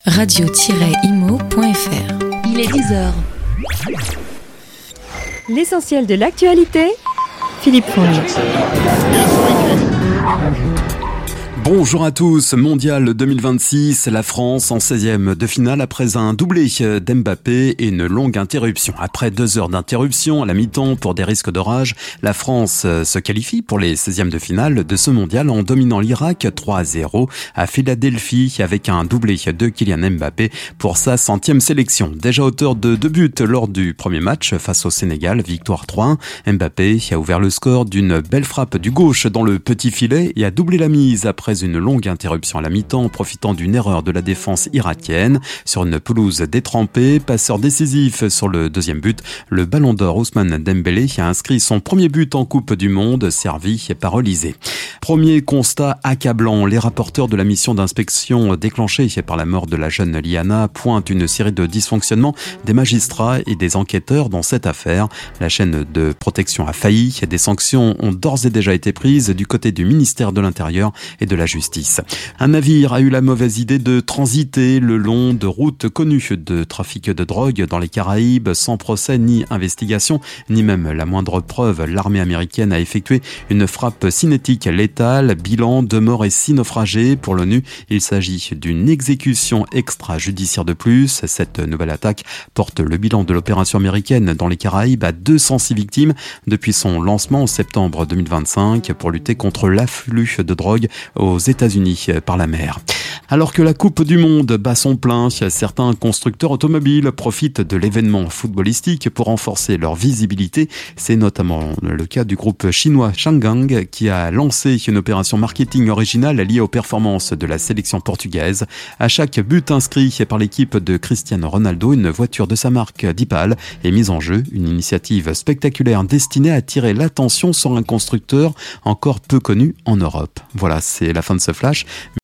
radio-imo.fr. Il est 10h. L'essentiel de l'actualité, Philippe Fonge. Bonjour à tous, Mondial 2026, la France en 16e de finale après un doublé d'Mbappé et une longue interruption. Après 2 heures d'interruption à la mi-temps pour des risques d'orage, la France se qualifie pour les 16e de finale de ce mondial en dominant l'Irak 3-0 à Philadelphie avec un doublé de Kylian Mbappé pour sa 100e sélection. Déjà auteur de 2 buts lors du premier match face au Sénégal, victoire 3-1. Mbappé a ouvert le score d'une belle frappe du gauche dans le petit filet et a doublé la mise après une longue interruption à la mi-temps en profitant d'une erreur de la défense irakienne. Sur une pelouse détrempée, passeur décisif sur le deuxième but, le Ballon d'Or Ousmane Dembélé a inscrit son premier but en Coupe du Monde, servi par Olysée. Premier constat accablant, les rapporteurs de la mission d'inspection déclenchée par la mort de la jeune Liana pointent une série de dysfonctionnements des magistrats et des enquêteurs dans cette affaire. La chaîne de protection a failli, des sanctions ont d'ores et déjà été prises du côté du ministère de l'Intérieur et de la Justice. Un navire a eu la mauvaise idée de transiter le long de routes connues de trafic de drogue dans les Caraïbes sans procès ni investigation, ni même la moindre preuve. L'armée américaine a effectué une frappe cinétique létale, bilan 2 morts et 6 naufragés. Pour l'ONU, il s'agit d'une exécution extrajudiciaire de plus. Cette nouvelle attaque porte le bilan de l'opération américaine dans les Caraïbes à 206 victimes depuis son lancement en septembre 2025 pour lutter contre l'afflux de drogue aux États-Unis par la mer. Alors que la Coupe du Monde bat son plein, certains constructeurs automobiles profitent de l'événement footballistique pour renforcer leur visibilité. C'est notamment le cas du groupe chinois Changan qui a lancé une opération marketing originale liée aux performances de la sélection portugaise. À chaque but inscrit par l'équipe de Cristiano Ronaldo, une voiture de sa marque Dipal est mise en jeu. Une initiative spectaculaire destinée à attirer l'attention sur un constructeur encore peu connu en Europe. Voilà, c'est la fin de ce flash.